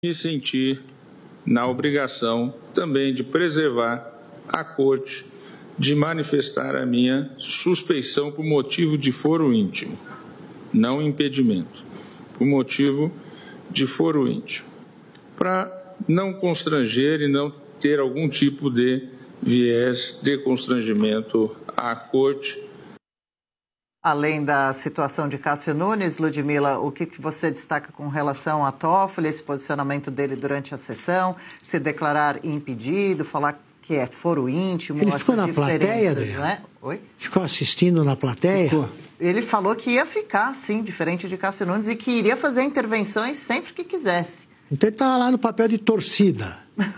me senti na obrigação também de preservar a Corte de manifestar a minha suspeição por motivo de foro íntimo, não impedimento, por motivo de foro íntimo, para não constranger e não ter algum tipo de viés de constrangimento à Corte. Além da situação de Cássio Nunes, Ludmila, o que você destaca com relação a Toffoli, esse posicionamento dele durante a sessão, se declarar impedido, falar que é foro íntimo, ele ficou na plateia, né? Oi? Ficou assistindo na plateia? Ficou. Ele falou que ia ficar, sim, diferente de Cássio Nunes, e que iria fazer intervenções sempre que quisesse. Então ele estava lá no papel de torcida.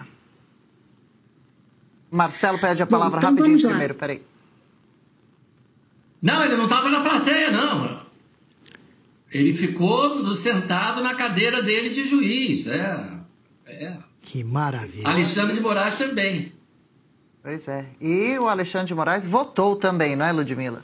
Marcelo pede a palavra rapidinho primeiro, peraí. Não, ele não estava na plateia, não. Ele ficou sentado na cadeira dele de juiz, Que maravilha. Alexandre de Moraes também. Pois é. E o Alexandre de Moraes votou também, não é, Ludmila?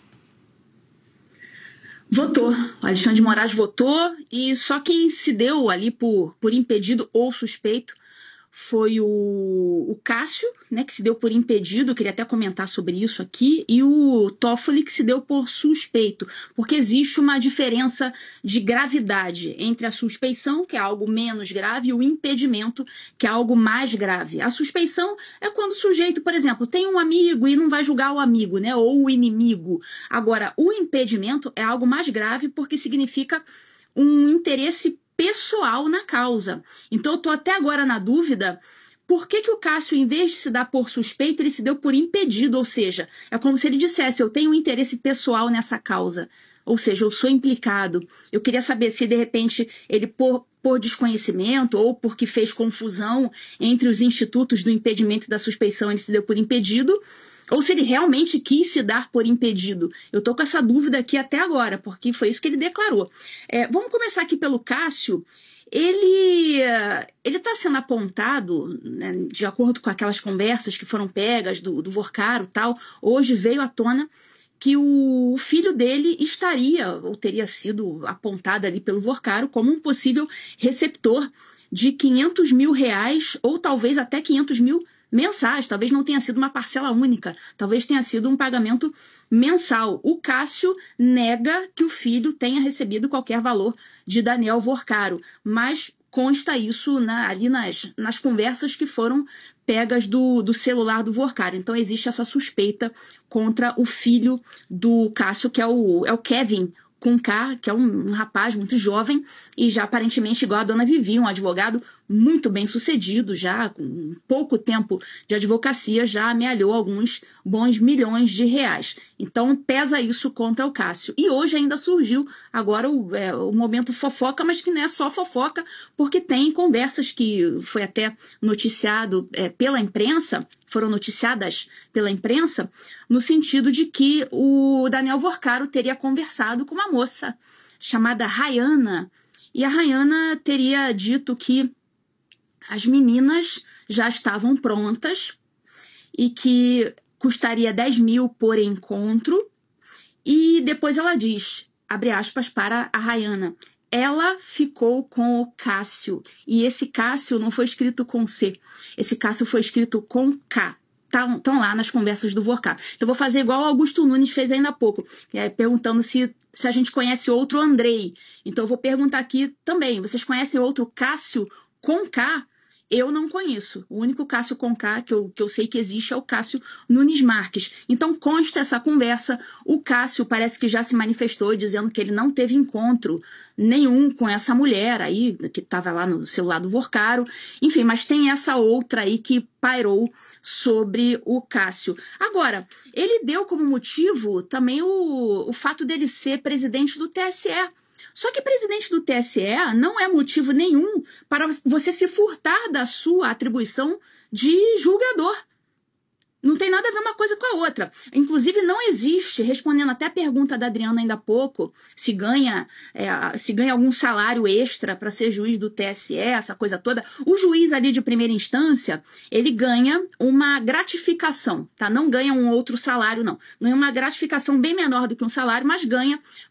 Votou. O Alexandre de Moraes votou e só quem se deu ali por impedido ou suspeito foi o Cássio, né, que se deu por impedido, eu queria até comentar sobre isso aqui, e o Toffoli, que se deu por suspeito, porque existe uma diferença de gravidade entre a suspeição, que é algo menos grave, e o impedimento, que é algo mais grave. A suspeição é quando o sujeito, por exemplo, tem um amigo e não vai julgar o amigo, né, ou o inimigo. Agora, o impedimento é algo mais grave porque significa um interesse pessoal na causa. Então eu estou até agora na dúvida por que o Cássio, em vez de se dar por suspeito, ele se deu por impedido, ou seja, é como se ele dissesse, eu tenho um interesse pessoal nessa causa, ou seja, eu sou implicado. Eu queria saber se de repente ele por desconhecimento ou porque fez confusão entre os institutos do impedimento e da suspeição, ele se deu por impedido, ou se ele realmente quis se dar por impedido. Eu estou com essa dúvida aqui até agora, porque foi isso que ele declarou. Vamos começar aqui pelo Cássio. Ele está sendo apontado, né, de acordo com aquelas conversas que foram pegas do Vorcaro e tal, hoje veio à tona que o filho dele estaria, ou teria sido apontado ali pelo Vorcaro como um possível receptor de R$500 mil, ou talvez até R$500 mil mensais, talvez não tenha sido uma parcela única, talvez tenha sido um pagamento mensal. O Cássio nega que o filho tenha recebido qualquer valor de Daniel Vorcaro, mas consta isso ali nas conversas que foram pegas do celular do Vorcaro. Então existe essa suspeita contra o filho do Cássio, que é o Kevin, com K, que é um rapaz muito jovem e já aparentemente igual a dona Vivi, um advogado muito bem sucedido, já com pouco tempo de advocacia, já amealhou alguns bons milhões de reais. Então pesa isso contra o Cássio. E hoje ainda surgiu agora o momento fofoca, mas que não é só fofoca, porque tem conversas que foi até noticiado pela imprensa, foram noticiadas pela imprensa, no sentido de que o Daniel Vorcaro teria conversado com uma moça chamada Rayana, e a Rayana teria dito que as meninas já estavam prontas e que custaria 10 mil por encontro, e depois ela diz, abre aspas para a Rayana, ela ficou com o Cássio, e esse Cássio não foi escrito com C, esse Cássio foi escrito com K. Estão lá nas conversas do Vorcaro. Então vou fazer igual o Augusto Nunes fez ainda há pouco, perguntando se a gente conhece outro Andrei. Então eu vou perguntar aqui também, vocês conhecem outro Cássio com K? Eu não conheço. O único Cássio com K que eu sei que existe é o Cássio Nunes Marques. Então consta essa conversa. O Cássio parece que já se manifestou dizendo que ele não teve encontro nenhum com essa mulher aí, que estava lá no celular do Vorcaro. Enfim, mas tem essa outra aí que pairou sobre o Cássio. Agora, ele deu como motivo também o fato dele ser presidente do TSE. Só que presidente do TSE não é motivo nenhum para você se furtar da sua atribuição de julgador. Não tem nada a ver uma coisa com a outra. Inclusive, não existe, respondendo até a pergunta da Adriana ainda há pouco, se ganha algum salário extra para ser juiz do TSE, essa coisa toda. O juiz ali de primeira instância, ele ganha uma gratificação, tá? Não ganha um outro salário, não. Ganha uma gratificação bem menor do que um salário, mas ganha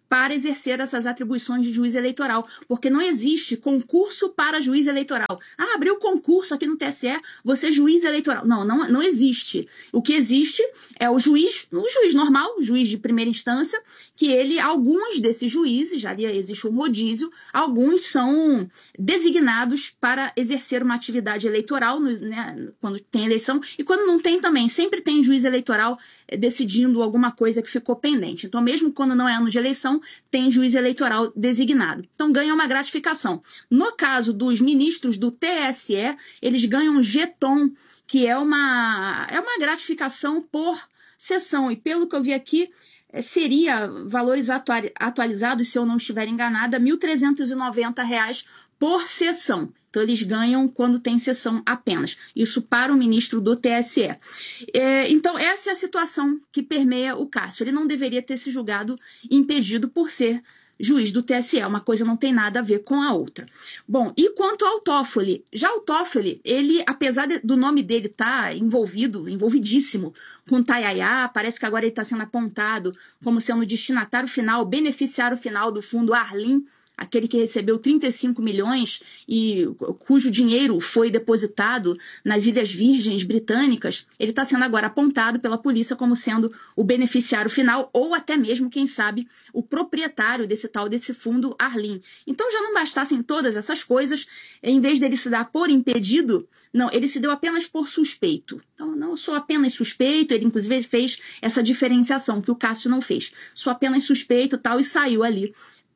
para exercer essas atribuições de juiz eleitoral, porque não existe concurso para juiz eleitoral. Ah, abriu concurso aqui no TSE, você é juiz eleitoral. Não existe. O que existe é o juiz normal, o juiz de primeira instância, que alguns desses juízes, já existe um rodízio, alguns são designados para exercer uma atividade eleitoral, né, quando tem eleição, e quando não tem também, sempre tem juiz eleitoral decidindo alguma coisa que ficou pendente. Então, mesmo quando não é ano de eleição, tem juiz eleitoral designado. Então, ganha uma gratificação. No caso dos ministros do TSE, eles ganham um jeton, que é uma gratificação por sessão. E pelo que eu vi aqui, seria valores atualizados, se eu não estiver enganada, R$ 1.390 por sessão. Então, eles ganham quando tem sessão apenas. Isso para o ministro do TSE. Então, essa é a situação que permeia o Cássio. Ele não deveria ter se julgado impedido por ser juiz do TSE. Uma coisa não tem nada a ver com a outra. Bom, e quanto ao Toffoli? Já o Toffoli, ele, apesar do nome dele estar envolvidíssimo com Tayaya, parece que agora ele está sendo apontado como sendo o destinatário final, beneficiário final do fundo Arlim, aquele que recebeu 35 milhões e cujo dinheiro foi depositado nas Ilhas Virgens Britânicas, ele está sendo agora apontado pela polícia como sendo o beneficiário final ou até mesmo, quem sabe, o proprietário desse fundo Arlim. Então já não bastassem todas essas coisas, em vez dele se dar por impedido, não, ele se deu apenas por suspeito. Então, não sou apenas suspeito, ele inclusive fez essa diferenciação que o Cássio não fez. Sou apenas suspeito e saiu ali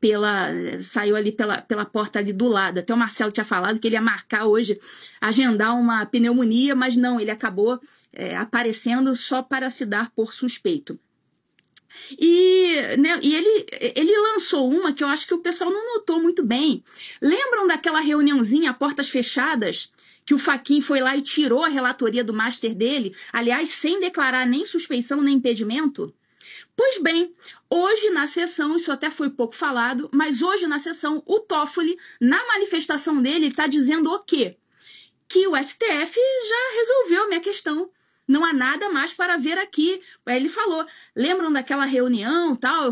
pela porta ali do lado. Até o Marcelo tinha falado que ele ia marcar hoje, agendar uma pneumonia, mas não, ele acabou aparecendo só para se dar por suspeito. E ele lançou uma que eu acho que o pessoal não notou muito bem. Lembram daquela reuniãozinha a portas fechadas, que o Fachin foi lá e tirou a relatoria do master dele, aliás, sem declarar nem suspeição nem impedimento? Pois bem, hoje na sessão, isso até foi pouco falado, mas hoje na sessão, o Toffoli, na manifestação dele, está dizendo o quê? Que o STF já resolveu minha questão. Não há nada mais para ver aqui. Aí ele falou, lembram daquela reunião, tal?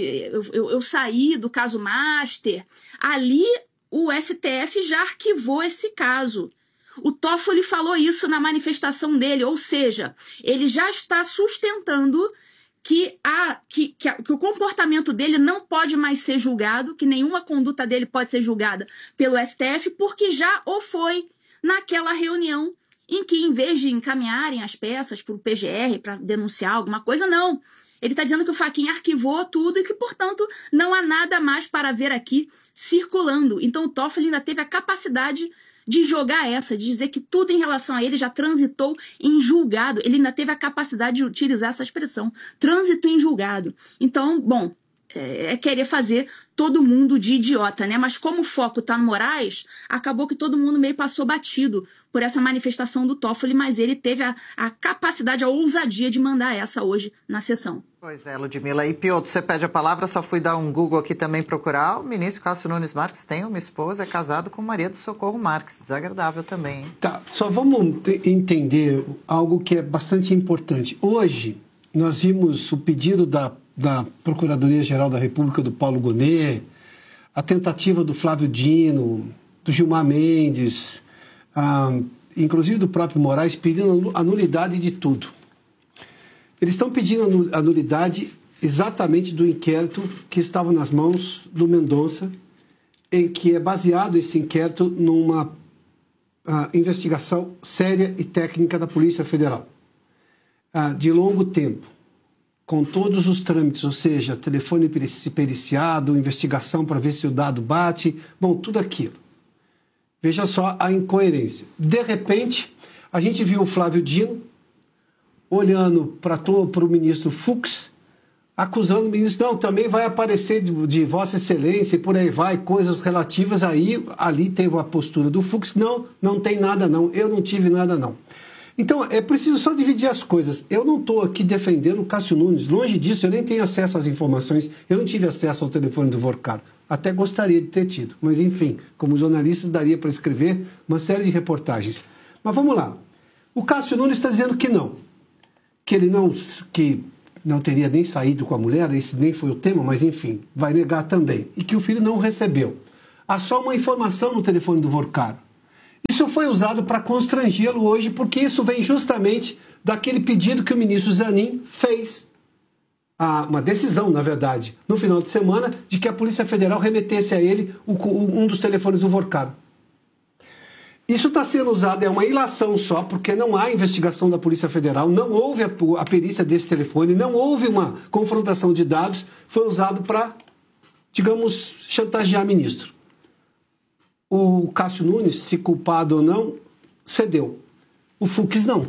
Eu saí do caso Master. Ali o STF já arquivou esse caso. O Toffoli falou isso na manifestação dele, ou seja, ele já está sustentando que o comportamento dele não pode mais ser julgado, que nenhuma conduta dele pode ser julgada pelo STF, porque já o foi naquela reunião em que, em vez de encaminharem as peças para o PGR para denunciar alguma coisa, não. Ele está dizendo que o Fachin arquivou tudo e que, portanto, não há nada mais para ver aqui circulando. Então, o Toffoli ainda teve a capacidade de jogar essa, de dizer que tudo em relação a ele já transitou em julgado. Ele ainda teve a capacidade de utilizar essa expressão, trânsito em julgado. Então, bom, querer fazer todo mundo de idiota, né? Mas como o foco está no Moraes, acabou que todo mundo meio passou batido por essa manifestação do Toffoli, mas ele teve a capacidade, a ousadia de mandar essa hoje na sessão. Pois é, Ludmila. E Piotr, você pede a palavra, só fui dar um Google aqui também procurar. O ministro Cássio Nunes Marques tem uma esposa, é casado com Maria do Socorro Marques. Desagradável também, hein? Tá, só vamos entender algo que é bastante importante. Hoje, nós vimos o pedido da Procuradoria-Geral da República, do Paulo Gonet, a tentativa do Flávio Dino, do Gilmar Mendes, inclusive do próprio Moraes, pedindo a nulidade de tudo. Eles estão pedindo a nulidade exatamente do inquérito que estava nas mãos do Mendonça, em que é baseado esse inquérito numa investigação séria e técnica da Polícia Federal, de longo tempo, com todos os trâmites, ou seja, telefone periciado, investigação para ver se o dado bate, bom, tudo aquilo. Veja só a incoerência. De repente, a gente viu o Flávio Dino olhando para o ministro Fux, acusando o ministro, não, também vai aparecer de Vossa Excelência e por aí vai, coisas relativas aí, ali teve a postura do Fux, não tem nada não, eu não tive nada não. Então, é preciso só dividir as coisas. Eu não estou aqui defendendo o Cássio Nunes, longe disso, eu nem tenho acesso às informações, eu não tive acesso ao telefone do Vorcado, até gostaria de ter tido, mas enfim, como jornalistas daria para escrever uma série de reportagens. Mas vamos lá, o Cássio Nunes está dizendo que não, que ele não, que não teria nem saído com a mulher, esse nem foi o tema, mas enfim, vai negar também. E que o filho não recebeu. Há só uma informação no telefone do Vorcaro. Isso foi usado para constrangê-lo hoje, porque isso vem justamente daquele pedido que o ministro Zanin fez, uma decisão, na verdade, no final de semana, de que a Polícia Federal remetesse a ele um dos telefones do Vorcaro. Isso está sendo usado, é uma ilação só, porque não há investigação da Polícia Federal, não houve a perícia desse telefone, não houve uma confrontação de dados, foi usado para, digamos, chantagear ministro. O Cássio Nunes, se culpado ou não, cedeu. O Fux não.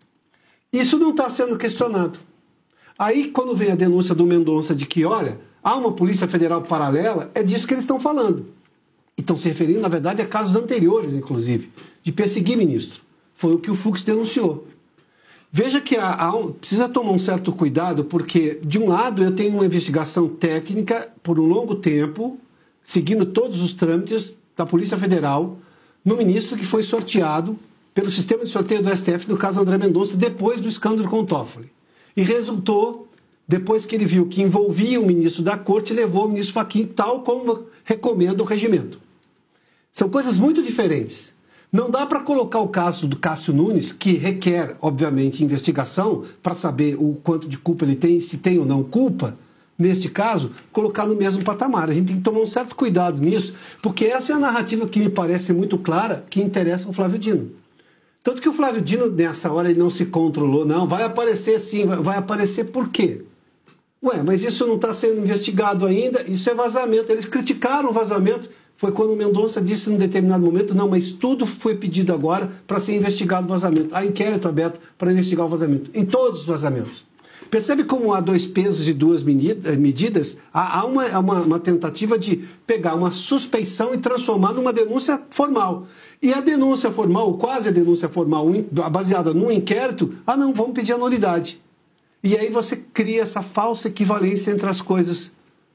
Isso não está sendo questionado. Aí, quando vem a denúncia do Mendonça de que, olha, há uma Polícia Federal paralela, é disso que eles estão falando. E estão se referindo, na verdade, a casos anteriores, inclusive, de perseguir ministro. Foi o que o Fux denunciou. Veja que precisa tomar um certo cuidado, porque, de um lado, eu tenho uma investigação técnica por um longo tempo, seguindo todos os trâmites da Polícia Federal, no ministro que foi sorteado pelo sistema de sorteio do STF, no caso André Mendonça, depois do escândalo com o Toffoli. E resultou, depois que ele viu que envolvia o ministro da Corte, levou o ministro Fachin, tal como recomenda o regimento. São coisas muito diferentes. Não dá para colocar o caso do Cássio Nunes, que requer, obviamente, investigação para saber o quanto de culpa ele tem, se tem ou não culpa, neste caso, colocar no mesmo patamar. A gente tem que tomar um certo cuidado nisso, porque essa é a narrativa que me parece muito clara, que interessa ao Flávio Dino. Tanto que o Flávio Dino, nessa hora, ele não se controlou, não, vai aparecer sim, vai aparecer por quê? Ué, mas isso não está sendo investigado ainda, isso é vazamento. Eles criticaram o vazamento, foi quando o Mendonça disse num determinado momento, não, mas tudo foi pedido agora para ser investigado o vazamento. Há inquérito aberto para investigar o vazamento, em todos os vazamentos. Percebe como há dois pesos e duas medidas? Há uma tentativa de pegar uma suspeição e transformar numa denúncia formal. E a denúncia formal, ou quase a denúncia formal, baseada num inquérito, não, vamos pedir a nulidade. E aí você cria essa falsa equivalência entre as coisas.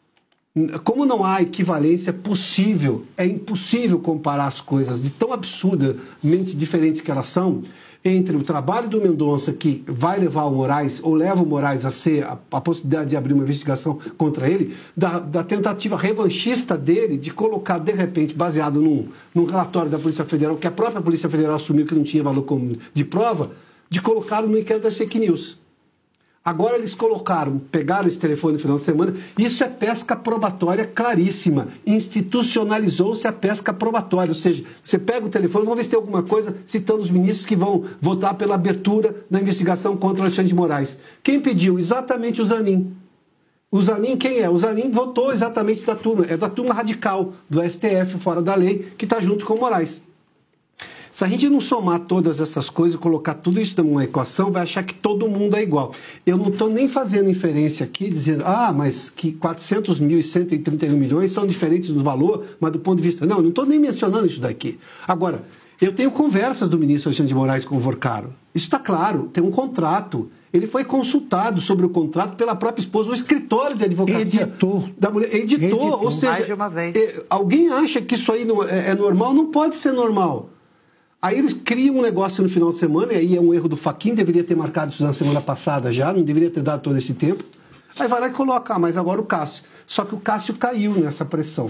Como não há equivalência possível, é impossível comparar as coisas de tão absurdamente diferentes que elas são, entre o trabalho do Mendonça, que vai levar o Moraes, ou leva o Moraes a ser a possibilidade de abrir uma investigação contra ele, da tentativa revanchista dele de colocar, de repente, baseado num relatório da Polícia Federal, que a própria Polícia Federal assumiu que não tinha valor de prova, de colocá-lo no inquérito das fake news. Agora eles pegaram esse telefone no final de semana, isso é pesca probatória claríssima, institucionalizou-se a pesca probatória, ou seja, você pega o telefone, vamos ver se tem alguma coisa citando os ministros que vão votar pela abertura da investigação contra o Alexandre de Moraes. Quem pediu? Exatamente o Zanin. O Zanin quem é? O Zanin votou exatamente da turma, é da turma radical do STF, fora da lei, que está junto com o Moraes. Se a gente não somar todas essas coisas e colocar tudo isso numa equação, vai achar que todo mundo é igual. Eu não estou nem fazendo inferência aqui, dizendo, mas que 400 mil e 131 milhões são diferentes no valor, mas do ponto de vista... Não estou nem mencionando isso daqui. Agora, eu tenho conversas do ministro Alexandre de Moraes com o Vorcaro. Isso está claro, tem um contrato. Ele foi consultado sobre o contrato pela própria esposa, o escritório de advocacia da mulher. Editou, ou seja... Mais de uma vez. Alguém acha que isso aí não é normal? Não pode ser normal. Aí eles criam um negócio no final de semana, e aí é um erro do Fachin, deveria ter marcado isso na semana passada já, não deveria ter dado todo esse tempo. Aí vai lá e coloca, mas agora o Cássio. Só que o Cássio caiu nessa pressão,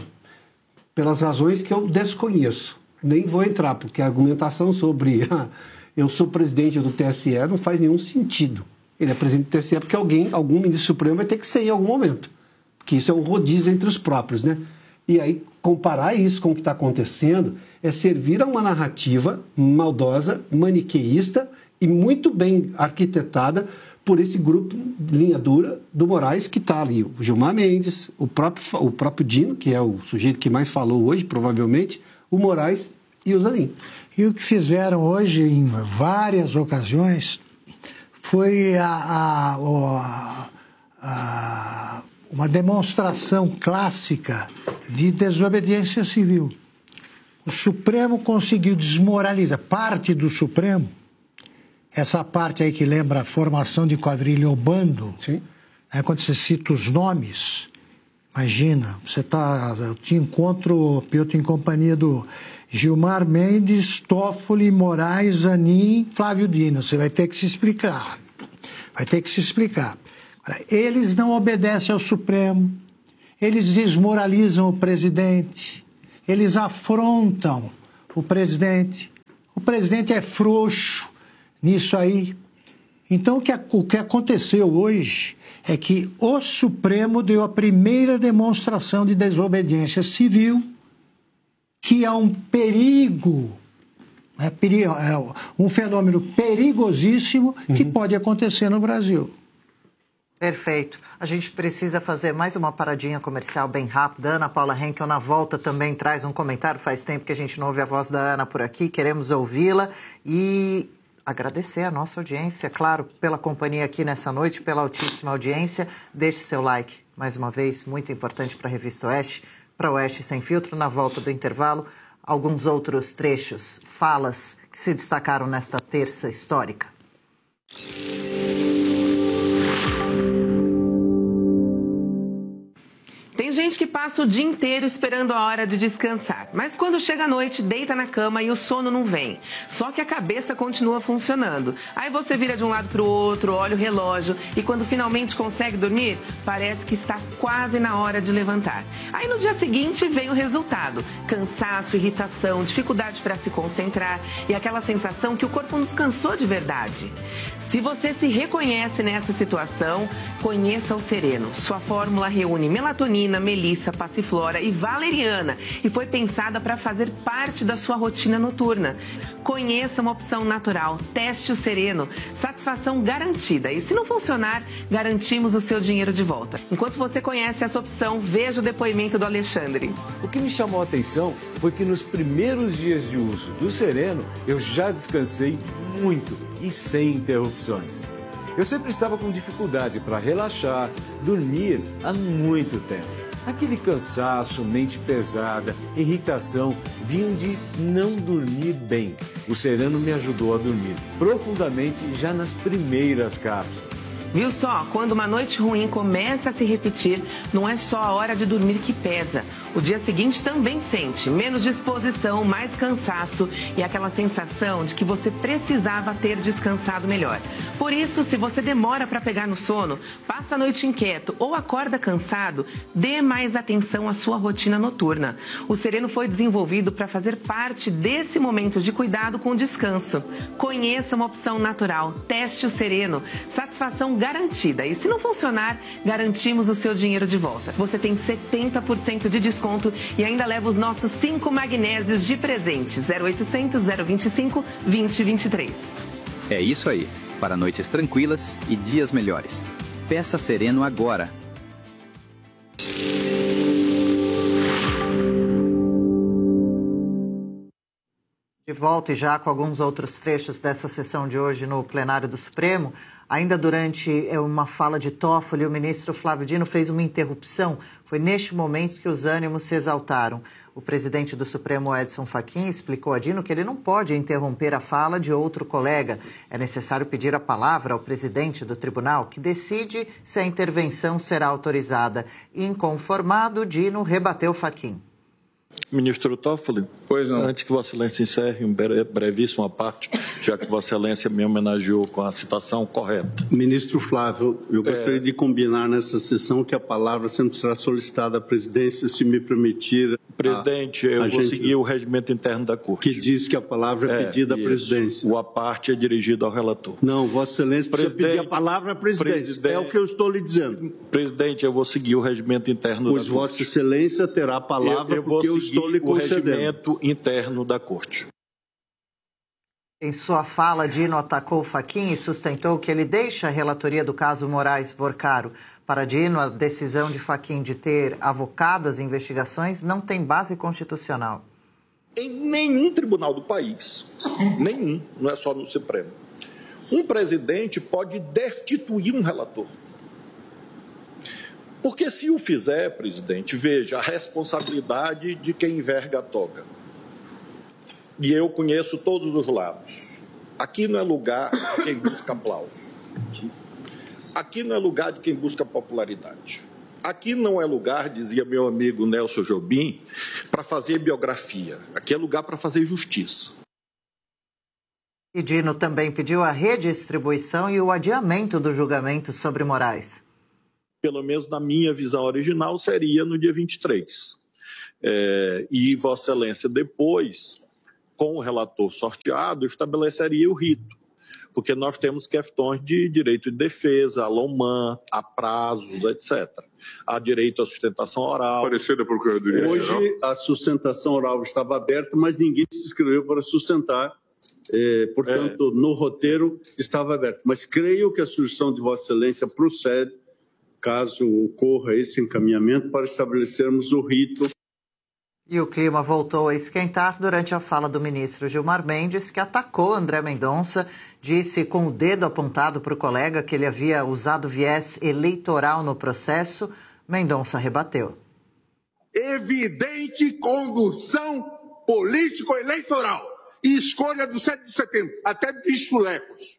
pelas razões que eu desconheço. Nem vou entrar, porque a argumentação sobre eu sou presidente do TSE não faz nenhum sentido. Ele é presidente do TSE porque algum ministro supremo vai ter que ser em algum momento. Porque isso é um rodízio entre os próprios, né? E aí, comparar isso com o que está acontecendo é servir a uma narrativa maldosa, maniqueísta e muito bem arquitetada por esse grupo de linha dura do Moraes que está ali. O Gilmar Mendes, o próprio Dino, que é o sujeito que mais falou hoje, provavelmente, o Moraes e o Zanin. E o que fizeram hoje, em várias ocasiões, foi uma demonstração clássica de desobediência civil. O Supremo conseguiu desmoralizar, parte do Supremo, essa parte aí que lembra a formação de quadrilha ou bando, sim. Quando você cita os nomes, imagina, eu te encontro em companhia do Gilmar Mendes, Toffoli, Moraes, Zanin, Flávio Dino, você vai ter que se explicar. Eles não obedecem ao Supremo, eles desmoralizam o presidente, eles afrontam o presidente é frouxo nisso aí. Então, o que aconteceu hoje é que o Supremo deu a primeira demonstração de desobediência civil, que é um perigo, um fenômeno perigosíssimo que pode acontecer no Brasil. Perfeito. A gente precisa fazer mais uma paradinha comercial bem rápida. Ana Paula Henkel, na volta, também traz um comentário. Faz tempo que a gente não ouve a voz da Ana por aqui, queremos ouvi-la e agradecer a nossa audiência, claro, pela companhia aqui nessa noite, pela altíssima audiência. Deixe seu like, mais uma vez, muito importante para a Revista Oeste, para o Oeste Sem Filtro. Na volta do intervalo, alguns outros trechos, falas que se destacaram nesta terça histórica. Tem gente que passa o dia inteiro esperando a hora de descansar, mas quando chega a noite, deita na cama e o sono não vem. Só que a cabeça continua funcionando. Aí você vira de um lado para o outro, olha o relógio e quando finalmente consegue dormir, parece que está quase na hora de levantar. Aí no dia seguinte vem o resultado: cansaço, irritação, dificuldade para se concentrar e aquela sensação que o corpo nos cansou de verdade. Se você se reconhece nessa situação, conheça o Sereno. Sua fórmula reúne melatonina, melissa, passiflora e valeriana e foi pensada para fazer parte da sua rotina noturna. Conheça uma opção natural. Teste o Sereno. Satisfação garantida. E se não funcionar, garantimos o seu dinheiro de volta. Enquanto você conhece essa opção, veja o depoimento do Alexandre. O que me chamou a atenção foi que nos primeiros dias de uso do Sereno, eu já descansei muito e sem interrupções. Eu sempre estava com dificuldade para relaxar, dormir há muito tempo. Aquele cansaço, mente pesada, irritação vinham de não dormir bem. O Sereno me ajudou a dormir profundamente já nas primeiras cápsulas. Viu só? Quando uma noite ruim começa a se repetir, não é só a hora de dormir que pesa. O dia seguinte também sente menos disposição, mais cansaço e aquela sensação de que você precisava ter descansado melhor. Por isso, se você demora para pegar no sono, passa a noite inquieto ou acorda cansado, dê mais atenção à sua rotina noturna. O Sereno foi desenvolvido para fazer parte desse momento de cuidado com o descanso. Conheça uma opção natural. Teste o Sereno. Satisfação garantida. E se não funcionar, garantimos o seu dinheiro de volta. Você tem 70% de desconto e ainda leva os nossos 5 magnésios de presente. 0800 025 2023. É isso aí. Para noites tranquilas e dias melhores. Peça Sereno agora. De volta e já com alguns outros trechos dessa sessão de hoje no plenário do Supremo. Ainda durante uma fala de Toffoli, o ministro Flávio Dino fez uma interrupção. Foi neste momento que os ânimos se exaltaram. O presidente do Supremo, Edson Fachin, explicou a Dino que ele não pode interromper a fala de outro colega. É necessário pedir a palavra ao presidente do tribunal, que decide se a intervenção será autorizada. Inconformado, Dino rebateu Fachin. Ministro Toffoli, pois não. Antes que Vossa Excelência encerre, brevíssima parte, já que Vossa Excelência me homenageou com a citação correta. Ministro Flávio, eu gostaria de combinar nessa sessão que a palavra sempre será solicitada à presidência, se me permitir. Presidente, eu vou seguir o regimento interno da Corte. Que diz que a palavra é pedida à presidência. O à parte é dirigido ao relator. Não, Vossa Excelência precisa pedir a palavra à presidência. É o que eu estou lhe dizendo. Presidente, eu vou seguir o regimento interno da Corte. Pois Vossa Excelência terá a palavra porque eu estou lhe concedendo. O regimento interno da Corte. Em sua fala, Dino atacou Fachin e sustentou que ele deixa a relatoria do caso Moraes-Vorcaro. Para Dino, a decisão de Fachin de ter avocado as investigações não tem base constitucional. Em nenhum tribunal do país, nenhum, não é só no Supremo, um presidente pode destituir um relator. Porque se o fizer, presidente, veja a responsabilidade de quem enverga a toga. E eu conheço todos os lados. Aqui não é lugar de quem busca aplauso. Aqui não é lugar de quem busca popularidade. Aqui não é lugar, dizia meu amigo Nelson Jobim, para fazer biografia. Aqui é lugar para fazer justiça. E Dino também pediu a redistribuição e o adiamento do julgamento sobre Moraes. pelo menos na minha visão original, seria no dia 23. E Vossa Excelência, depois, com o relator sorteado, estabeleceria o rito, porque nós temos questões de direito de defesa, a LOMAN, a prazos, etc. Há direito à sustentação oral. Parecer da Procuradoria. Hoje, a sustentação oral estava aberta, mas ninguém se inscreveu para sustentar. Portanto, no roteiro estava aberto. Mas creio que a sugestão de Vossa Excelência procede, caso ocorra esse encaminhamento, para estabelecermos o rito. E o clima voltou a esquentar durante a fala do ministro Gilmar Mendes, que atacou André Mendonça, disse com o dedo apontado para o colega que ele havia usado viés eleitoral no processo. Mendonça rebateu. Evidente condução político-eleitoral e escolha do 7 de setembro, até de chulecos.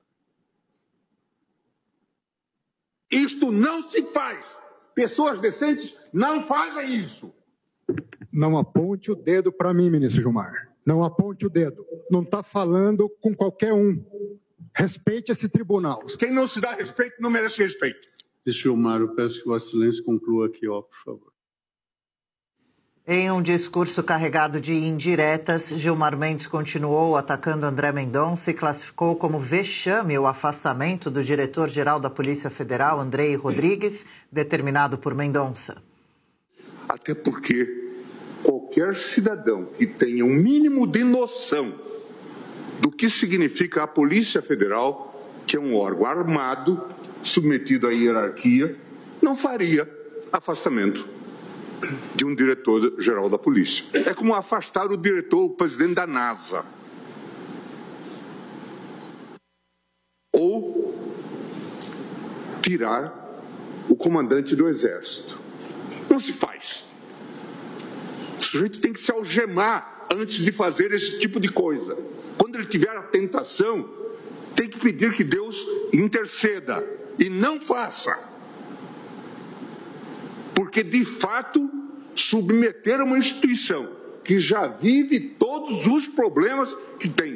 Isto não se faz. Pessoas decentes não fazem isso. Não aponte o dedo para mim, ministro Gilmar. Não aponte o dedo. Não está falando com qualquer um. Respeite esse tribunal. Quem não se dá respeito não merece respeito. Gilmar, eu peço que Vossa Excelência conclua aqui, por favor. Em um discurso carregado de indiretas, Gilmar Mendes continuou atacando André Mendonça e classificou como vexame o afastamento do diretor-geral da Polícia Federal, Andrei Rodrigues, determinado por Mendonça. Até porque qualquer cidadão que tenha um mínimo de noção do que significa a Polícia Federal, que é um órgão armado, submetido à hierarquia, não faria afastamento de um diretor-geral da polícia. É como afastar o presidente da NASA. Ou tirar o comandante do Exército. Não se faz. O sujeito tem que se algemar antes de fazer esse tipo de coisa. Quando ele tiver a tentação, tem que pedir que Deus interceda e não faça. Porque, de fato, submeter uma instituição que já vive todos os problemas que tem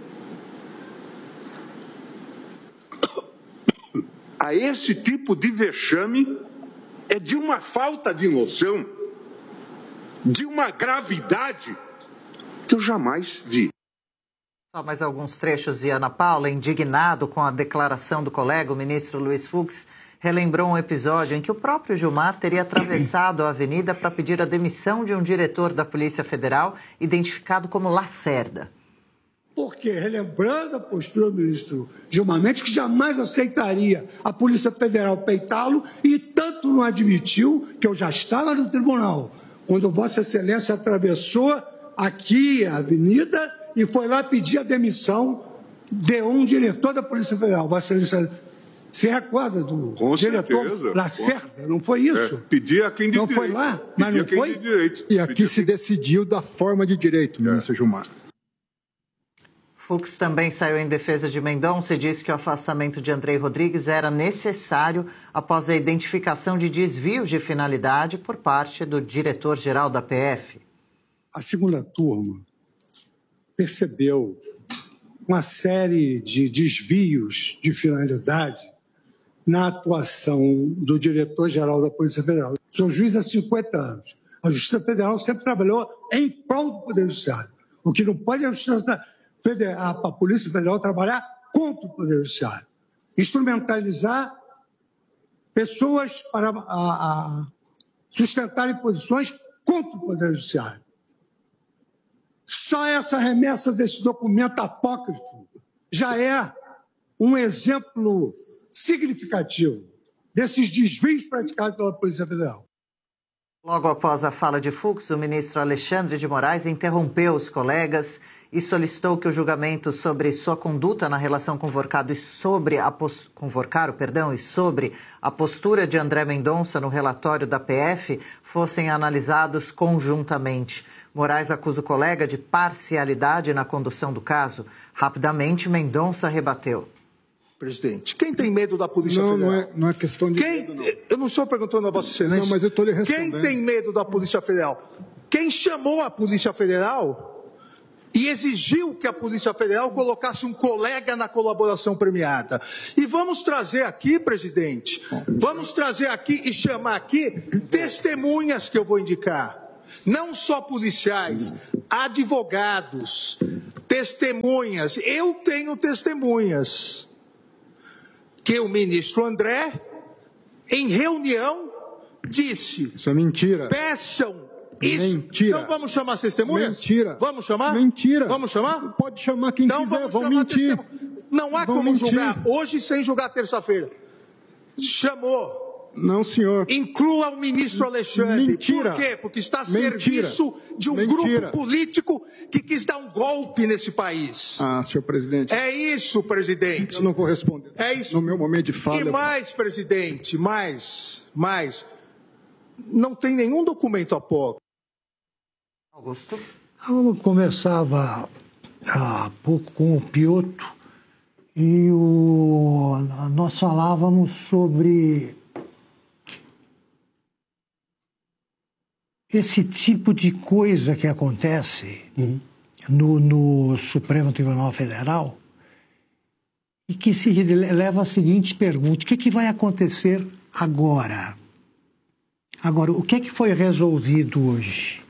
a esse tipo de vexame é de uma falta de noção, de uma gravidade que eu jamais vi. Só mais alguns trechos de Ana Paula, indignado com a declaração do colega, o ministro Luiz Fux, relembrou um episódio em que o próprio Gilmar teria atravessado a avenida para pedir a demissão de um diretor da Polícia Federal, identificado como Lacerda. Porque, relembrando a postura do ministro Gilmar Mendes, que jamais aceitaria a Polícia Federal peitá-lo, e tanto não admitiu que eu já estava no tribunal, quando Vossa Excelência atravessou aqui a avenida e foi lá pedir a demissão de um diretor da Polícia Federal. Vossa Excelência se recorda do diretor Lacerda, não foi isso? Pedir a quem de não direito. Foi lá, mas não foi? E aqui se decidiu da forma de direito, ministro Gilmar. Fux também saiu em defesa de Mendonça e disse que o afastamento de Andrei Rodrigues era necessário após a identificação de desvios de finalidade por parte do diretor-geral da PF. A segunda turma percebeu uma série de desvios de finalidade na atuação do diretor-geral da Polícia Federal. Sou juiz há 50 anos. A Justiça Federal sempre trabalhou em prol do Poder Judiciário. O que não pode é a Polícia Federal trabalhar contra o Poder Judiciário. Instrumentalizar pessoas para sustentarem posições contra o Poder Judiciário. Só essa remessa desse documento apócrifo já é um exemplo significativo desses desvios praticados pela Polícia Federal. Logo após a fala de Fux, o ministro Alexandre de Moraes interrompeu os colegas e solicitou que o julgamento sobre sua conduta na relação com Vorcado e sobre a postura de André Mendonça no relatório da PF fossem analisados conjuntamente. Moraes acusa o colega de parcialidade na condução do caso. Rapidamente, Mendonça rebateu. Presidente, quem tem medo da Polícia Federal? Não é questão de medo, não. Eu não estou perguntando a Vossa Excelência. Não, mas eu estou lhe respondendo. Quem tem medo da Polícia Federal? Quem chamou a Polícia Federal e exigiu que a Polícia Federal colocasse um colega na colaboração premiada. E vamos trazer aqui, presidente, vamos trazer aqui e chamar aqui testemunhas que eu vou indicar. Não só policiais, advogados, testemunhas. Eu tenho testemunhas que o ministro André, em reunião, disse... Isso é mentira. Peçam isso. Mentira. Então vamos chamar as testemunhas? Mentira. Vamos chamar? Mentira. Vamos chamar? Pode chamar quem então quiser, vão mentir. Não há como julgar hoje sem julgar terça-feira. Chamou. Não, senhor. Inclua o ministro Alexandre. Mentira. Por quê? Porque está a serviço de um grupo político que quis dar um golpe nesse país. Ah, senhor presidente. É isso, presidente. Eu não vou responder. É isso. No meu momento de fala. E mais, presidente, mais. Não tem nenhum documento apócrifo. Augusto. Eu conversava há pouco com o Piotr e nós falávamos sobre esse tipo de coisa que acontece no Supremo Tribunal Federal e que se leva à seguinte pergunta: o que vai acontecer agora? Agora, o que foi resolvido hoje?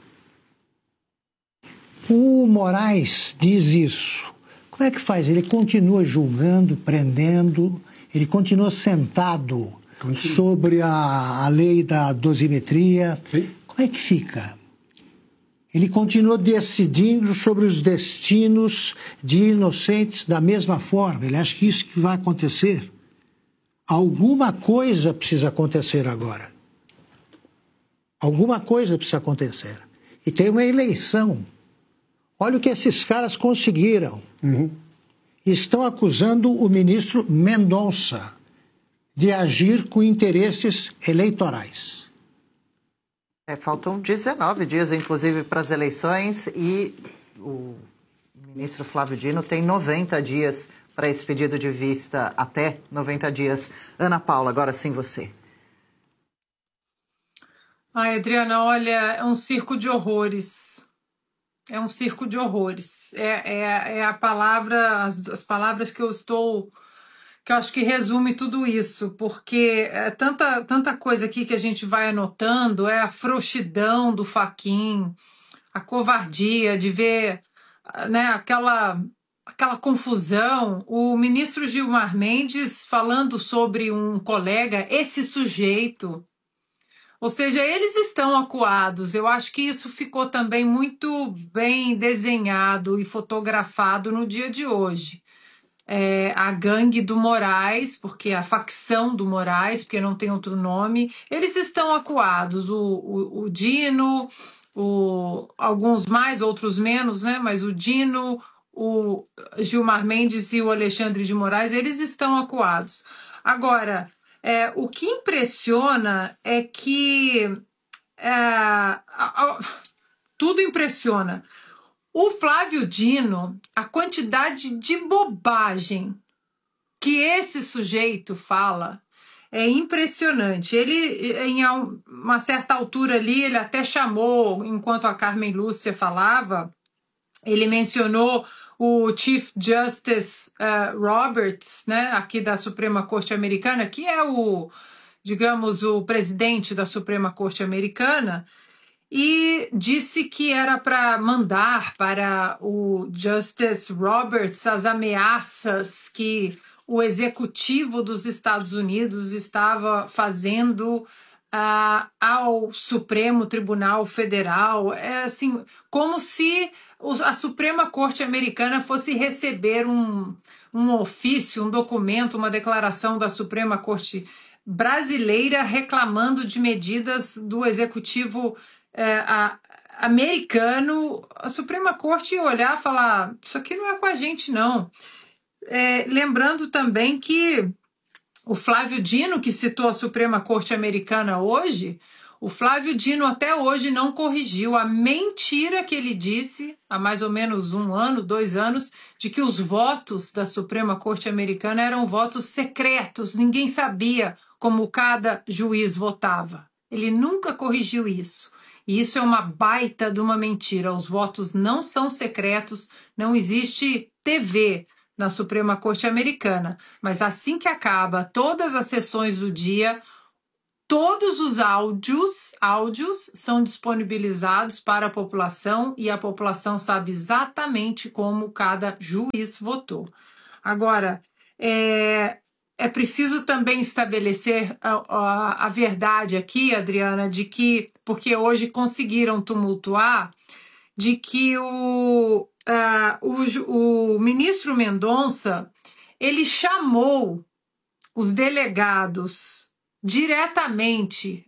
O Moraes diz isso. Como é que faz? Ele continua julgando, prendendo, ele continua sentado sobre a lei da dosimetria. Sim. Como é que fica? Ele continua decidindo sobre os destinos de inocentes da mesma forma. Ele acha que isso que vai acontecer. Alguma coisa precisa acontecer agora. Alguma coisa precisa acontecer. E tem uma eleição. Olha o que esses caras conseguiram. Estão acusando o ministro Mendonça de agir com interesses eleitorais. Faltam 19 dias, inclusive, para as eleições e o ministro Flávio Dino tem 90 dias para esse pedido de vista, até 90 dias. Ana Paula, agora sim você. Ai, Adriana, olha, é um circo de horrores. É um circo de horrores. É a palavra, as palavras que eu acho que resume tudo isso, porque é tanta coisa aqui que a gente vai anotando, é a frouxidão do Fachin, a covardia de ver, né, aquela confusão, o ministro Gilmar Mendes falando sobre um colega, esse sujeito. Ou seja, eles estão acuados. Eu acho que isso ficou também muito bem desenhado e fotografado no dia de hoje. A gangue do Moraes, porque a facção do Moraes, porque não tem outro nome, eles estão acuados. O Dino, alguns mais, outros menos, né? Mas o Dino, o Gilmar Mendes e o Alexandre de Moraes, eles estão acuados. Agora, o que impressiona é que tudo impressiona. O Flávio Dino, a quantidade de bobagem que esse sujeito fala é impressionante. Ele, em uma certa altura ali, ele até chamou, enquanto a Carmen Lúcia falava, ele mencionou o Chief Justice Roberts, né, aqui da Suprema Corte Americana, que é o presidente da Suprema Corte Americana, e disse que era para mandar para o Justice Roberts as ameaças que o executivo dos Estados Unidos estava fazendo ao Supremo Tribunal Federal. É assim, como se a Suprema Corte Americana fosse receber um ofício, um documento, uma declaração da Suprema Corte brasileira reclamando de medidas do executivo americano. A Suprema Corte ia olhar e falar: isso aqui não é com a gente, não. Lembrando também que o Flávio Dino, que citou a Suprema Corte Americana hoje, o Flávio Dino até hoje não corrigiu a mentira que ele disse há mais ou menos 1 ano, 2 anos, de que os votos da Suprema Corte Americana eram votos secretos, ninguém sabia como cada juiz votava. Ele nunca corrigiu isso. E isso é uma baita de uma mentira. Os votos não são secretos, não existe TV na Suprema Corte Americana. Mas assim que acaba todas as sessões do dia, todos os áudios são disponibilizados para a população e a população sabe exatamente como cada juiz votou. Agora, é preciso também estabelecer a verdade aqui, Adriana, de que, porque hoje conseguiram tumultuar, de que o ministro Mendonça, ele chamou os delegados diretamente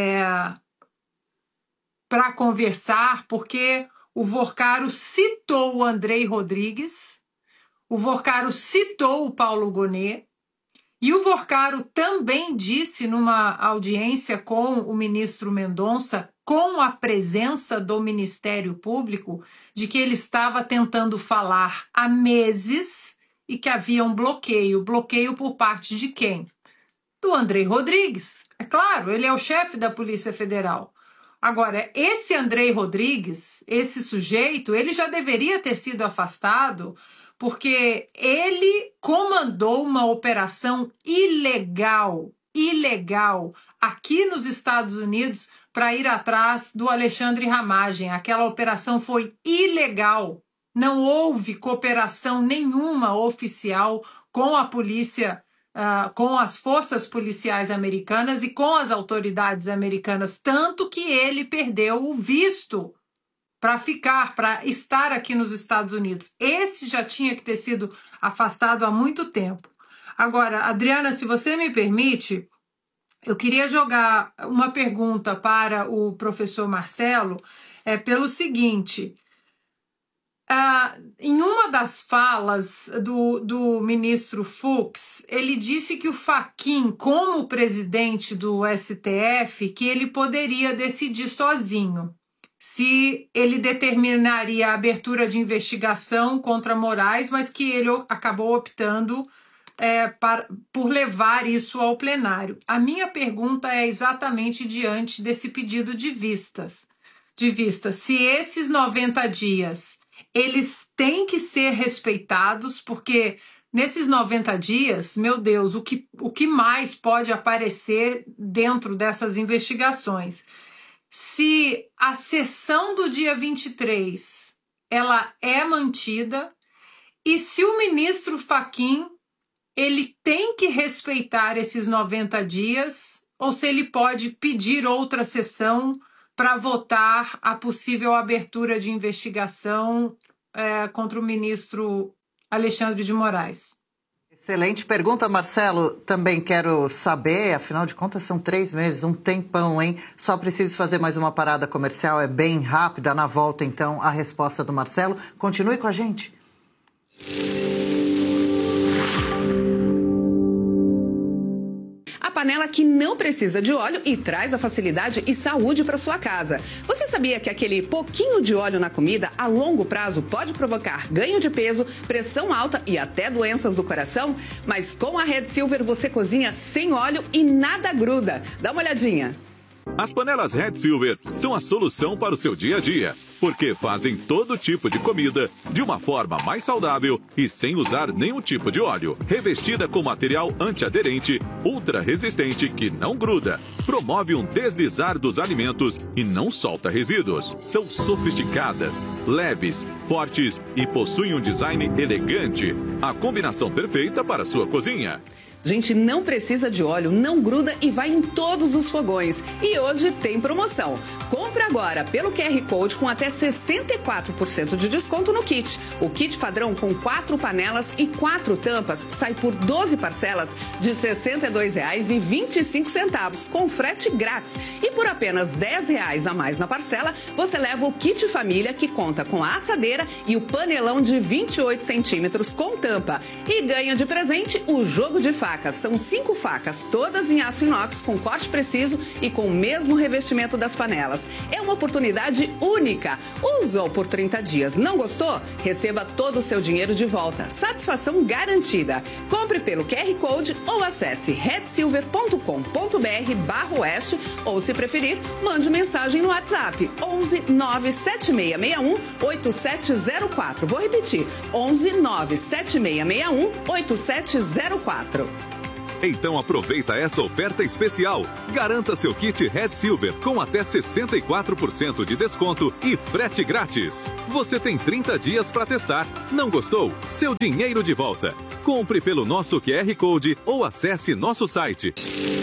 para conversar, porque o Vorcaro citou o Andrei Rodrigues, o Vorcaro citou o Paulo Gonet, e o Vorcaro também disse numa audiência com o ministro Mendonça, com a presença do Ministério Público, de que ele estava tentando falar há meses e que havia um bloqueio. Bloqueio por parte de quem? Do Andrei Rodrigues. É claro, ele é o chefe da Polícia Federal. Agora, esse Andrei Rodrigues, esse sujeito, ele já deveria ter sido afastado porque ele comandou uma operação ilegal aqui nos Estados Unidos para ir atrás do Alexandre Ramagem. Aquela operação foi ilegal. Não houve cooperação nenhuma oficial com a polícia, com as forças policiais americanas e com as autoridades americanas, tanto que ele perdeu o visto para estar aqui nos Estados Unidos. Esse já tinha que ter sido afastado há muito tempo. Agora, Adriana, se você me permite, eu queria jogar uma pergunta para o professor Marcelo, pelo seguinte: em uma das falas do ministro Fux, ele disse que o Fachin, como presidente do STF, que ele poderia decidir sozinho se ele determinaria a abertura de investigação contra Moraes, mas que ele acabou optando por levar isso ao plenário. A minha pergunta é exatamente diante desse pedido de vista. Se esses 90 dias eles têm que ser respeitados, porque nesses 90 dias, meu Deus, o que mais pode aparecer dentro dessas investigações? Se a sessão do dia 23 ela é mantida e se o ministro Fachin ele tem que respeitar esses 90 dias ou se ele pode pedir outra sessão para votar a possível abertura de investigação contra o ministro Alexandre de Moraes. Excelente pergunta, Marcelo. Também quero saber, afinal de contas são 3 meses, um tempão, hein? Só preciso fazer mais uma parada comercial, é bem rápida. Na volta, então, a resposta do Marcelo. Continue com a gente. A panela que não precisa de óleo e traz a facilidade e saúde para sua casa. Você sabia que aquele pouquinho de óleo na comida a longo prazo pode provocar ganho de peso, pressão alta e até doenças do coração? Mas com a Red Silver você cozinha sem óleo e nada gruda. Dá uma olhadinha. As panelas Red Silver são a solução para o seu dia a dia, porque fazem todo tipo de comida de uma forma mais saudável e sem usar nenhum tipo de óleo. Revestida com material antiaderente, ultra resistente que não gruda, promove um deslizar dos alimentos e não solta resíduos. São sofisticadas, leves, fortes e possuem um design elegante. A combinação perfeita para a sua cozinha. Gente, não precisa de óleo, não gruda e vai em todos os fogões. E hoje tem promoção. Compre agora pelo QR Code com até 64% de desconto no kit. O kit padrão com 4 panelas e 4 tampas sai por 12 parcelas de R$ 62,25 com frete grátis. E por apenas R$ 10 a mais na parcela, você leva o kit família que conta com a assadeira e o panelão de 28 centímetros com tampa. E ganha de presente o jogo de facas. São 5 facas, todas em aço inox com corte preciso e com o mesmo revestimento das panelas. É uma oportunidade única. Usou por 30 dias, não gostou? Receba todo o seu dinheiro de volta. Satisfação garantida. Compre pelo QR Code ou acesse redsilver.com.br/oeste ou, se preferir, mande mensagem no WhatsApp 11 97661 8704. Vou repetir, 11 97661 8704. Então aproveita essa oferta especial. Garanta seu kit Red Silver com até 64% de desconto e frete grátis. Você tem 30 dias para testar. Não gostou? Seu dinheiro de volta. Compre pelo nosso QR Code ou acesse nosso site.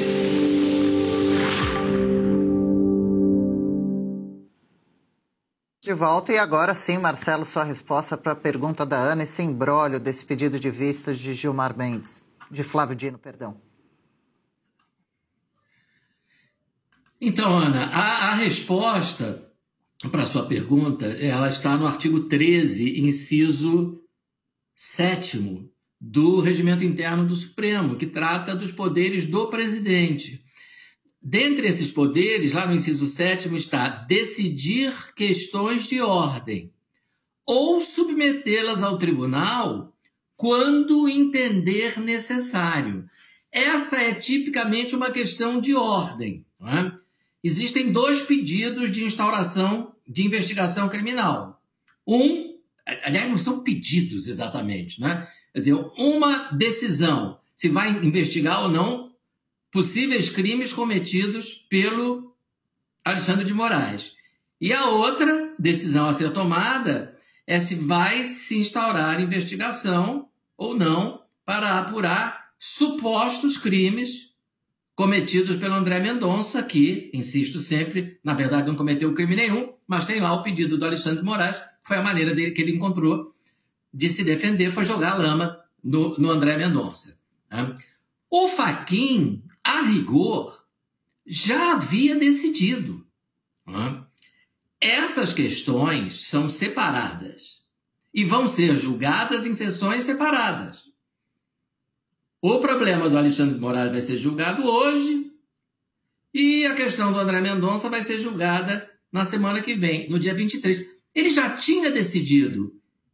De volta, e agora sim, Marcelo, sua resposta para a pergunta da Ana, esse imbróglio desse pedido de vistas de Gilmar Mendes. De Flávio Dino, perdão. Então, Ana, a resposta para a sua pergunta, ela está no artigo 13, inciso 7º do Regimento Interno do Supremo, que trata dos poderes do presidente. Dentre esses poderes, lá no inciso 7º está decidir questões de ordem ou submetê-las ao tribunal quando entender necessário. Essa é tipicamente uma questão de ordem. Não é? Existem 2 pedidos de instauração de investigação criminal. Aliás, não são pedidos exatamente, né? Quer dizer, uma decisão se vai investigar ou não possíveis crimes cometidos pelo Alexandre de Moraes. E a outra decisão a ser tomada é se vai se instaurar investigação ou não para apurar supostos crimes cometidos pelo André Mendonça, que, insisto sempre, na verdade não cometeu crime nenhum, mas tem lá o pedido do Alexandre de Moraes, que foi a maneira dele que ele encontrou de se defender, foi jogar lama no André Mendonça. Né? O Fachin, a rigor, já havia decidido. Né? Essas questões são separadas e vão ser julgadas em sessões separadas. O problema do Alexandre de Moraes vai ser julgado hoje e a questão do André Mendonça vai ser julgada na semana que vem, no dia 23. Ele já tinha decidido.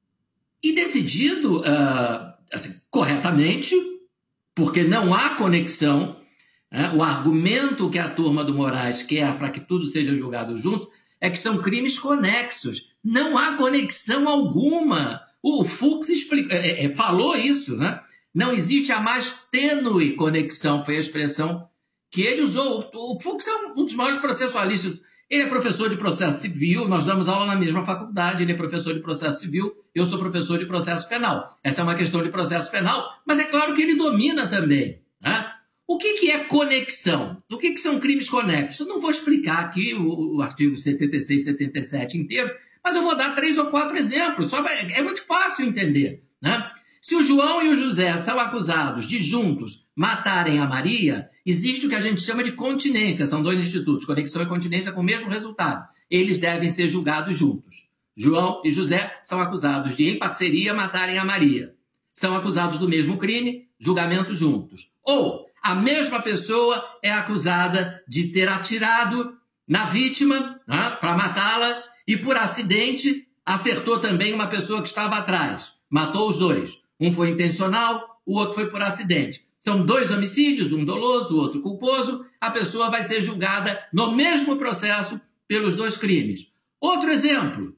E decidido assim, corretamente, porque não há conexão. O argumento que a turma do Moraes quer para que tudo seja julgado junto é que são crimes conexos. Não há conexão alguma. O Fux falou isso, né? Não existe a mais tênue conexão, foi a expressão que ele usou. O Fux é um dos maiores processualistas. Ele é professor de processo civil, nós damos aula na mesma faculdade, ele é professor de processo civil, eu sou professor de processo penal. Essa é uma questão de processo penal, mas é claro que ele domina também. Né? O que é conexão? O que são crimes conexos? Eu não vou explicar aqui o artigo 76 e 77 inteiro, mas eu vou dar 3 ou 4 exemplos, é muito fácil entender. Né? Se o João e o José são acusados de juntos matarem a Maria, existe o que a gente chama de continência. São 2 institutos, conexão e continência, com o mesmo resultado. Eles devem ser julgados juntos. João e José são acusados de, em parceria, matarem a Maria. São acusados do mesmo crime, julgamento juntos. Ou a mesma pessoa é acusada de ter atirado na vítima, né, para matá-la e, por acidente, acertou também uma pessoa que estava atrás. Matou os 2. Um foi intencional, o outro foi por acidente. São 2 homicídios, um doloso, o outro culposo. A pessoa vai ser julgada no mesmo processo pelos 2 crimes. Outro exemplo,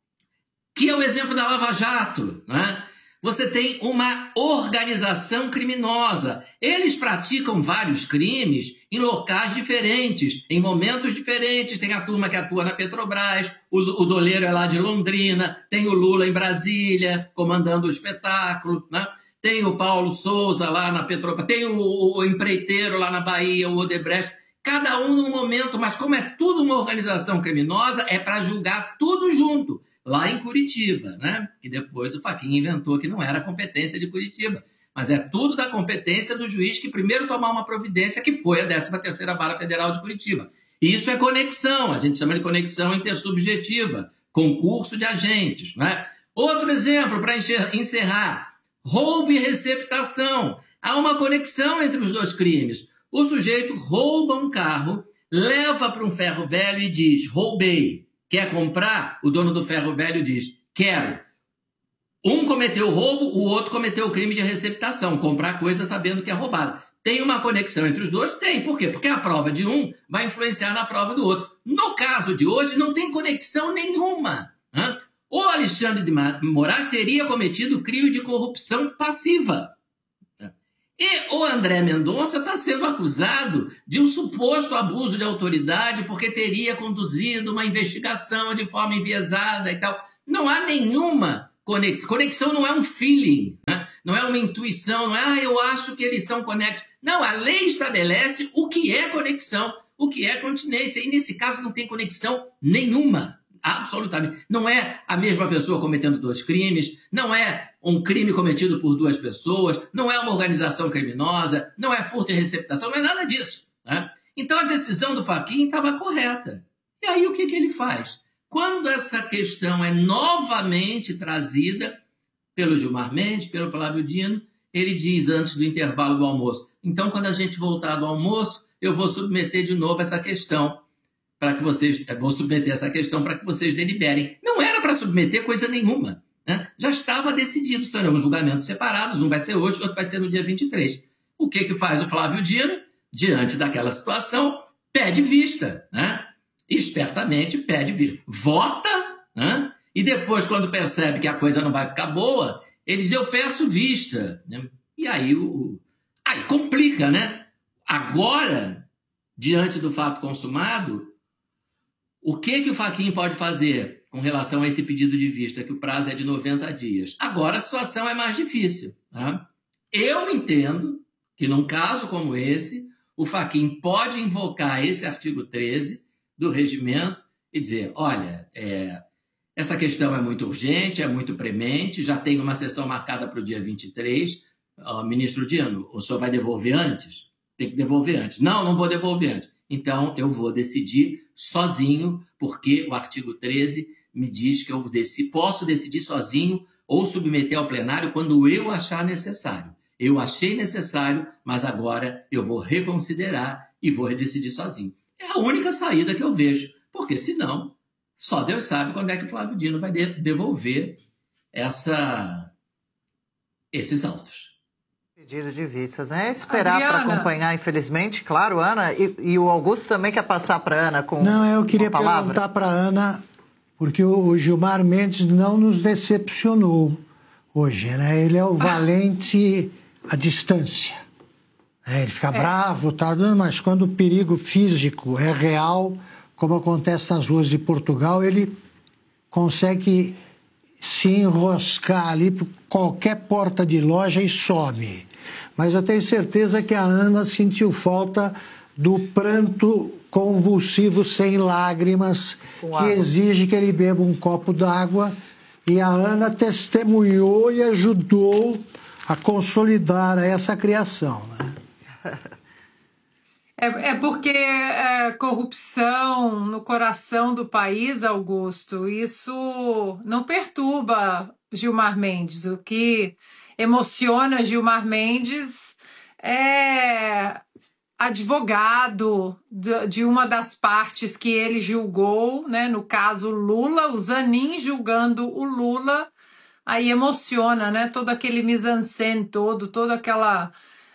que é o exemplo da Lava Jato. Né? Você tem uma organização criminosa. Eles praticam vários crimes em locais diferentes, em momentos diferentes. Tem a turma que atua na Petrobras, o doleiro é lá de Londrina, tem o Lula em Brasília, comandando o espetáculo, né? Tem o Paulo Souza lá na Petrobras, tem o empreiteiro lá na Bahia, o Odebrecht, cada um num momento, mas como é tudo uma organização criminosa, é para julgar tudo junto, lá em Curitiba, né? Que depois o Fachin inventou que não era competência de Curitiba, mas é tudo da competência do juiz que primeiro tomar uma providência, que foi a 13ª Vara Federal de Curitiba. Isso é conexão, a gente chama de conexão intersubjetiva, concurso de agentes, né? Outro exemplo para encerrar, roubo e receptação. Há uma conexão entre os 2 crimes. O sujeito rouba um carro, leva para um ferro velho e diz, roubei. Quer comprar? O dono do ferro velho diz, quero. Um cometeu o roubo, o outro cometeu o crime de receptação, comprar coisa sabendo que é roubada. Tem uma conexão entre os dois? Tem. Por quê? Porque a prova de um vai influenciar na prova do outro. No caso de hoje, não tem conexão nenhuma. Né? O Alexandre de Moraes teria cometido crime de corrupção passiva. E o André Mendonça está sendo acusado de um suposto abuso de autoridade porque teria conduzido uma investigação de forma enviesada e tal. Não há nenhuma conexão. Conexão não é um feeling, né? Não é uma intuição, não é eu acho que eles são conectados. Não, a lei estabelece o que é conexão, o que é continência. E nesse caso não tem conexão nenhuma. Absolutamente. Não é a mesma pessoa cometendo 2 crimes, não é um crime cometido por 2 pessoas, não é uma organização criminosa, não é furto e receptação, não é nada disso. Né? Então a decisão do Fachin estava correta. E aí o que ele faz? Quando essa questão é novamente trazida pelo Gilmar Mendes, pelo Flávio Dino, ele diz antes do intervalo do almoço, então quando a gente voltar do almoço, eu vou submeter de novo essa questão vou submeter essa questão para que vocês deliberem. Não era para submeter coisa nenhuma. Né? Já estava decidido, serão julgamentos separados, um vai ser hoje, outro vai ser no dia 23. O que faz o Flávio Dino? Diante daquela situação, pede vista. Né? Espertamente pede vista. Vota, né? E depois, quando percebe que a coisa não vai ficar boa, ele diz, eu peço vista. Né? E aí complica, né? Agora, diante do fato consumado, o que o Fachin pode fazer com relação a esse pedido de vista, que o prazo é de 90 dias? Agora a situação é mais difícil. Tá? Eu entendo que num caso como esse, o Fachin pode invocar esse artigo 13 do regimento e dizer, olha, essa questão é muito urgente, é muito premente, já tem uma sessão marcada para o dia 23. Ministro Dino, o senhor vai devolver antes? Tem que devolver antes. Não vou devolver antes. Então, eu vou decidir sozinho, porque o artigo 13 me diz que eu posso decidir sozinho ou submeter ao plenário quando eu achar necessário. Eu achei necessário, mas agora eu vou reconsiderar e vou decidir sozinho. É a única saída que eu vejo, porque senão, só Deus sabe quando é que o Flávio Dino vai devolver esses autos. Pedido de vistas, né? Esperar para acompanhar, infelizmente, claro, Ana. E o Augusto também quer passar para a Ana com Não, eu queria palavra. Perguntar para a Ana, porque o Gilmar Mendes não nos decepcionou hoje, né? Ele é o valente à distância. Ele fica bravo, mas quando o perigo físico é real, como acontece nas ruas de Portugal, ele consegue se enroscar ali por qualquer porta de loja e some. Mas eu tenho certeza que a Ana sentiu falta do pranto convulsivo sem lágrimas, que exige que ele beba um copo d'água, e a Ana testemunhou e ajudou a consolidar essa criação. Né? Porque corrupção no coração do país, Augusto, isso não perturba Gilmar Mendes. O que emociona Gilmar Mendes é advogado de uma das partes que ele julgou, né? No caso Lula, o Zanin julgando o Lula, aí emociona, né? Todo aquele mise-en-scène toda aquela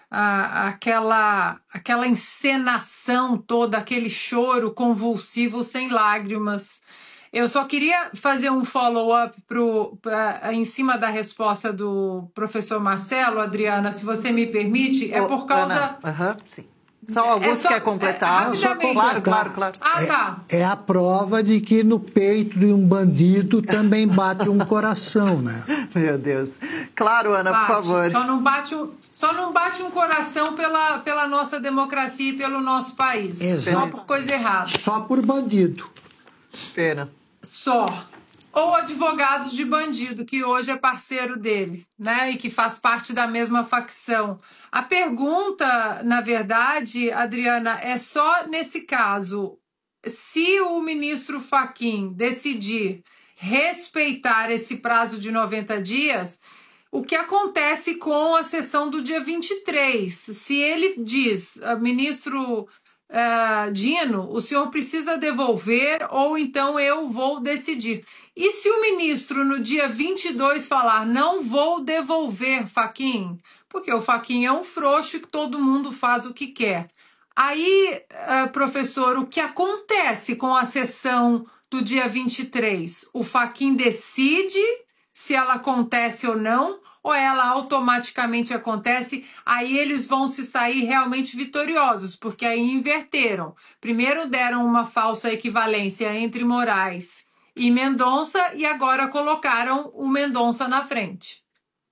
encenação toda, aquele choro convulsivo sem lágrimas. Eu só queria fazer um follow-up em cima da resposta do professor Marcelo, Adriana, se você me permite, por causa... sim. Só o Augusto quer completar. Claro. Tá. É a prova de que no peito de um bandido também bate um coração, né? Meu Deus. Claro, Ana, por favor. Só não bate um coração pela nossa democracia e pelo nosso país. Exato. Só por coisa errada. Só por bandido. Pena. Só. Ou advogados de bandido, que hoje é parceiro dele, né? E que faz parte da mesma facção. A pergunta, na verdade, Adriana, é só nesse caso. Se o ministro Fachin decidir respeitar esse prazo de 90 dias, o que acontece com a sessão do dia 23? Se ele diz, ministro Dino, o senhor precisa devolver ou então eu vou decidir. E se o ministro no dia 22 falar, não vou devolver, Fachin, porque o Fachin é um frouxo que todo mundo faz o que quer. Aí, professor, o que acontece com a sessão do dia 23? O Fachin decide se ela acontece ou não, ou ela automaticamente acontece, aí eles vão se sair realmente vitoriosos, porque aí inverteram. Primeiro deram uma falsa equivalência entre Moraes e Mendonça, e agora colocaram o Mendonça na frente.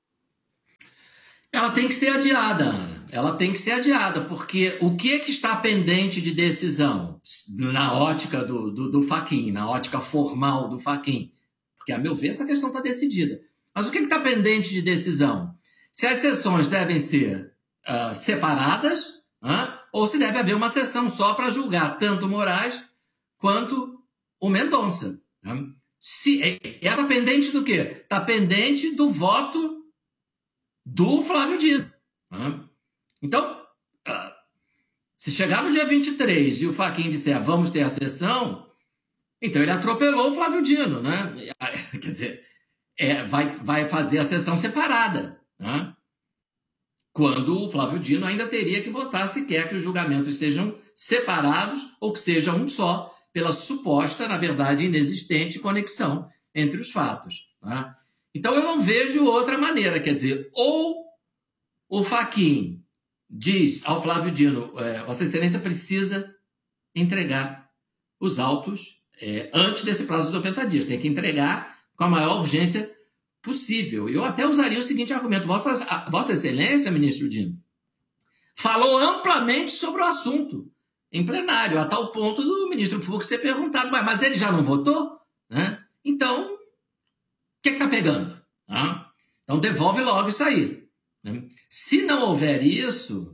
Ela tem que ser adiada, Ana. Ela tem que ser adiada, porque o que é que está pendente de decisão na ótica do Fachin, na ótica formal do Fachin? Porque, a meu ver, essa questão está decidida. Mas o que está pendente de decisão? Se as sessões devem ser separadas, ou se deve haver uma sessão só para julgar tanto o Moraes quanto o Mendonça. Essa pendente do quê? Está pendente do voto do Flávio Dino. Então, se chegar no dia 23 e o Fachin disser vamos ter a sessão, então ele atropelou o Flávio Dino, né? Quer dizer, vai fazer a sessão separada, né? Quando o Flávio Dino ainda teria que votar se quer que os julgamentos sejam separados ou que seja um só, pela suposta, na verdade, inexistente conexão entre os fatos, né? Então eu não vejo outra maneira, quer dizer, ou o Fachin diz ao Flávio Dino, Vossa Excelência precisa entregar os autos antes desse prazo de 90 dias, tem que entregar com a maior urgência possível. Eu até usaria o seguinte argumento, Vossa Excelência, ministro Dino, falou amplamente sobre o assunto em plenário, a tal ponto do ministro Fux ser perguntado, mas ele já não votou? Né? Então, o que está pegando? Então devolve logo isso aí. Se não houver isso,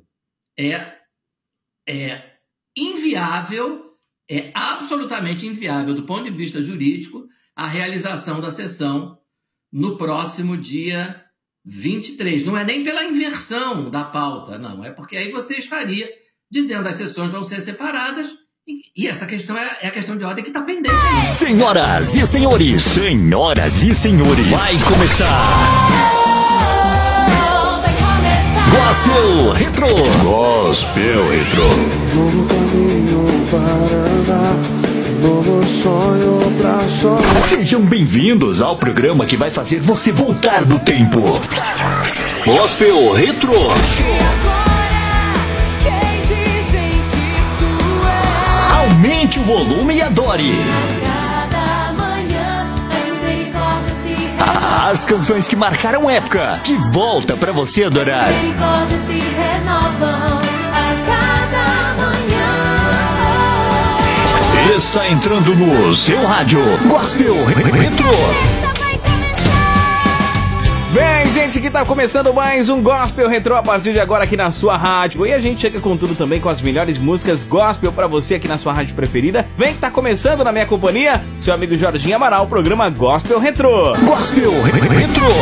é inviável, é absolutamente inviável do ponto de vista jurídico a realização da sessão no próximo dia 23. Não é nem pela inversão da pauta, não. É porque aí você estaria dizendo que as sessões vão ser separadas e essa questão é a questão de ordem que está pendente aí. Senhoras e senhores, vai começar... Gospel Retro. Gospel Retro. Novo caminho para andar, novo sonho pra sonhar. Sejam bem-vindos ao programa que vai fazer você voltar no tempo. Gospel Retro. Aumente o volume e adore. As canções que marcaram época, de volta pra você adorar. Misericórdia se renovam a cada manhã. Está entrando no seu rádio Gospel Retro. Bem, gente, que tá começando mais um Gospel Retro a partir de agora aqui na sua rádio. E a gente chega com tudo também, com as melhores músicas gospel pra você aqui na sua rádio preferida. Vem que tá começando na minha companhia, seu amigo Jorginho Amaral, o programa Gospel Retro. Gospel Retro.